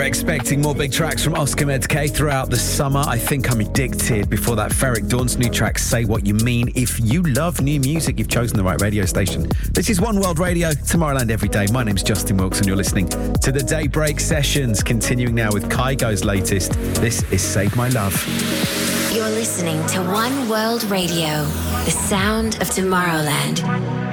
expecting more big tracks from Oscar Medke throughout the summer. I Think I'm Addicted. Before that, Ferric Dawn's new track, Say What You Mean. If you love new music, you've chosen the right radio station. This is One World Radio, Tomorrowland Every Day. My name's Justin Wilkes and you're listening to the Daybreak Sessions. Continuing now with Kygo's latest. This is Save My Love. You're listening to One World Radio, the sound of Tomorrowland.